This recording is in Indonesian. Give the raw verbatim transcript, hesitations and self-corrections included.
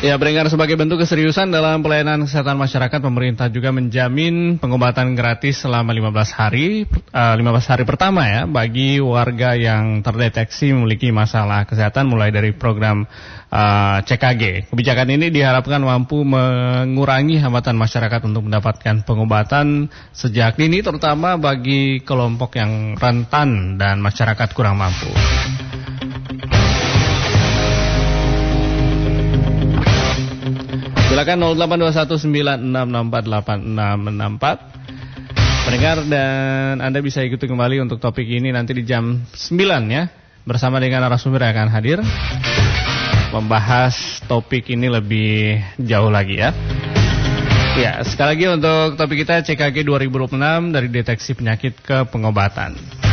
Ya, pendengar, sebagai bentuk keseriusan dalam pelayanan kesehatan masyarakat, pemerintah juga menjamin pengobatan gratis selama lima belas hari, uh, lima belas hari pertama ya, bagi warga yang terdeteksi memiliki masalah kesehatan mulai dari program uh, C K G. Kebijakan ini diharapkan mampu mengurangi hambatan masyarakat untuk mendapatkan pengobatan sejak dini, terutama bagi kelompok yang rentan dan masyarakat kurang mampu. Silakan nol delapan dua satu sembilan enam enam empat delapan enam enam empat. Pendengar, dan Anda bisa ikuti kembali untuk topik ini nanti di jam sembilan ya, bersama dengan narasumber yang akan hadir membahas topik ini lebih jauh lagi ya. Ya, sekali lagi untuk topik kita C K G dua ribu dua puluh enam, dari deteksi penyakit ke pengobatan.